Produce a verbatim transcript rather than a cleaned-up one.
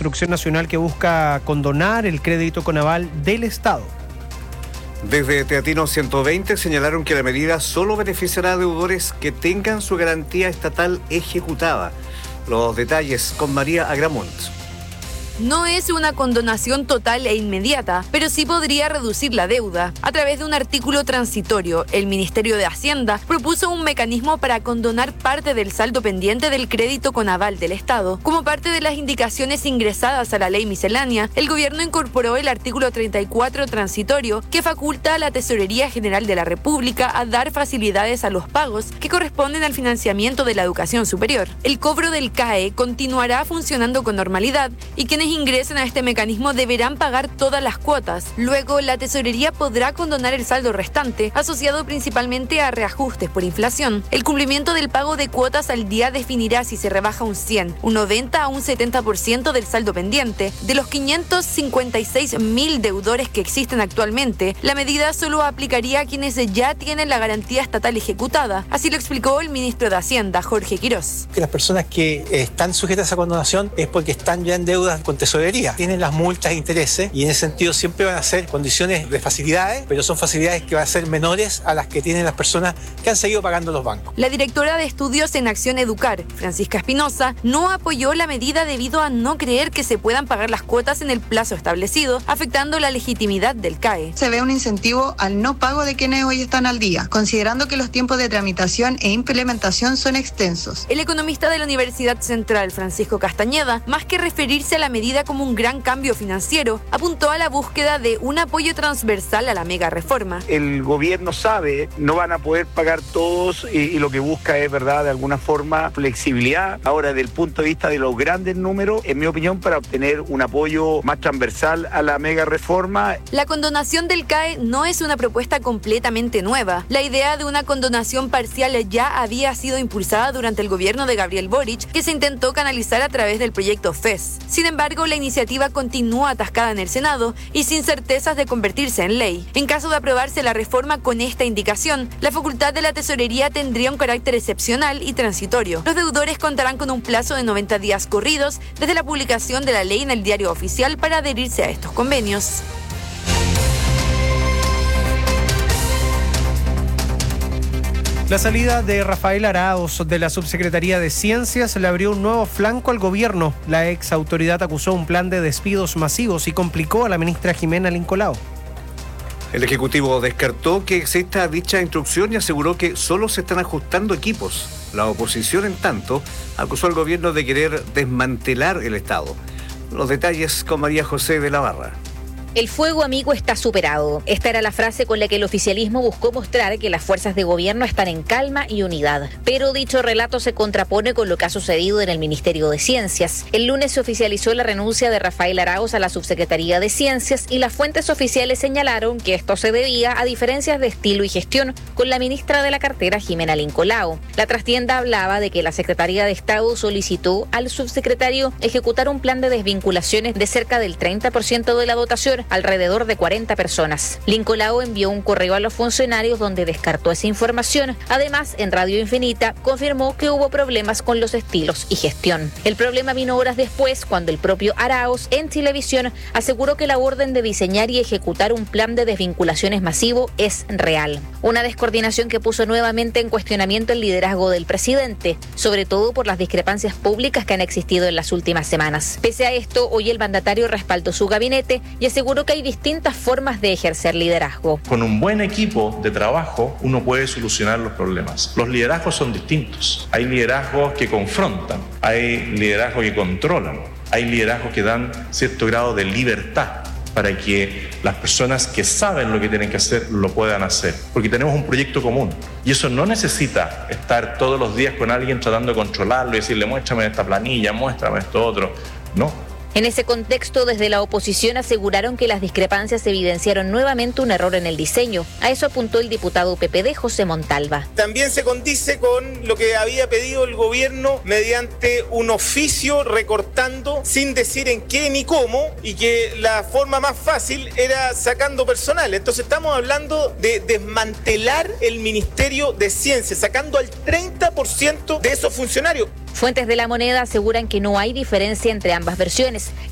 Construcción Nacional que busca condonar el crédito con aval del Estado. Desde Teatino ciento veinte señalaron que la medida solo beneficiará a deudores que tengan su garantía estatal ejecutada. Los detalles con María Agramont. No es una condonación total e inmediata, pero sí podría reducir la deuda. A través de un artículo transitorio, el Ministerio de Hacienda propuso un mecanismo para condonar parte del saldo pendiente del crédito con aval del Estado. Como parte de las indicaciones ingresadas a la ley miscelánea, el gobierno incorporó el artículo treinta y cuatro transitorio que faculta a la Tesorería General de la República a dar facilidades a los pagos que corresponden al financiamiento de la educación superior. El cobro del C A E continuará funcionando con normalidad y quienes ingresen a este mecanismo deberán pagar todas las cuotas. Luego, la tesorería podrá condonar el saldo restante, asociado principalmente a reajustes por inflación. El cumplimiento del pago de cuotas al día definirá si se rebaja un cien, un noventa o un setenta por ciento del saldo pendiente. De los quinientos cincuenta y seis mil deudores que existen actualmente, la medida solo aplicaría a quienes ya tienen la garantía estatal ejecutada. Así lo explicó el ministro de Hacienda, Jorge Quirós. Que las personas que están sujetas a condonación es porque están ya en deudas con tesorería, tienen las multas e intereses y en ese sentido siempre van a ser condiciones de facilidades, pero son facilidades que van a ser menores a las que tienen las personas que han seguido pagando los bancos. La directora de Estudios en Acción Educar, Francisca Espinosa, no apoyó la medida debido a no creer que se puedan pagar las cuotas en el plazo establecido, afectando la legitimidad del C A E. Se ve un incentivo al no pago de quienes hoy están al día, considerando que los tiempos de tramitación e implementación son extensos. El economista de la Universidad Central, Francisco Castañeda, más que referirse a la medida como un gran cambio financiero, apuntó a la búsqueda de un apoyo transversal a la mega reforma. El gobierno sabe, no van a poder pagar todos y, y lo que busca es, verdad, de alguna forma flexibilidad. Ahora, desde el punto de vista de los grandes números, en mi opinión, para obtener un apoyo más transversal a la mega reforma. La condonación del C A E no es una propuesta completamente nueva. La idea de una condonación parcial ya había sido impulsada durante el gobierno de Gabriel Boric, que se intentó canalizar a través del proyecto F E S. Sin embargo, la iniciativa continúa atascada en el Senado y sin certezas de convertirse en ley. En caso de aprobarse la reforma con esta indicación, la facultad de la tesorería tendría un carácter excepcional y transitorio. Los deudores contarán con un plazo de noventa días corridos desde la publicación de la ley en el Diario Oficial para adherirse a estos convenios. La salida de Rafael Arauz de la Subsecretaría de Ciencias le abrió un nuevo flanco al gobierno. La ex autoridad acusó un plan de despidos masivos y complicó a la ministra Jimena Lincolao. El Ejecutivo descartó que exista dicha instrucción y aseguró que solo se están ajustando equipos. La oposición, en tanto, acusó al gobierno de querer desmantelar el Estado. Los detalles con María José de la Barra. El fuego amigo está superado. Esta era la frase con la que el oficialismo buscó mostrar que las fuerzas de gobierno están en calma y unidad. Pero dicho relato se contrapone con lo que ha sucedido en el Ministerio de Ciencias. El lunes se oficializó la renuncia de Rafael Arauz a la Subsecretaría de Ciencias y las fuentes oficiales señalaron que esto se debía a diferencias de estilo y gestión con la ministra de la cartera, Jimena Lincolao. La trastienda hablaba de que la Secretaría de Estado solicitó al subsecretario ejecutar un plan de desvinculaciones de cerca del treinta por ciento de la dotación, alrededor de cuarenta personas. Lincolao envió un correo a los funcionarios donde descartó esa información. Además, en Radio Infinita confirmó que hubo problemas con los estilos y gestión. El problema vino horas después, cuando el propio Arauz, en televisión, aseguró que la orden de diseñar y ejecutar un plan de desvinculaciones masivo es real. Una descoordinación que puso nuevamente en cuestionamiento el liderazgo del presidente, sobre todo por las discrepancias públicas que han existido en las últimas semanas. Pese a esto, hoy el mandatario respaldó su gabinete y aseguró que hay distintas formas de ejercer liderazgo. Con un buen equipo de trabajo uno puede solucionar los problemas. Los liderazgos son distintos. Hay liderazgos que confrontan, hay liderazgos que controlan, hay liderazgos que dan cierto grado de libertad para que las personas que saben lo que tienen que hacer lo puedan hacer, porque tenemos un proyecto común y eso no necesita estar todos los días con alguien tratando de controlarlo y decirle muéstrame esta planilla, muéstrame esto otro, no. En ese contexto, desde la oposición aseguraron que las discrepancias evidenciaron nuevamente un error en el diseño. A eso apuntó el diputado P P D, José Montalva. También se condice con lo que había pedido el gobierno mediante un oficio recortando sin decir en qué ni cómo y que la forma más fácil era sacando personal. Entonces estamos hablando de desmantelar el Ministerio de Ciencia, sacando al treinta por ciento de esos funcionarios. Fuentes de La Moneda aseguran que no hay diferencia entre ambas versiones.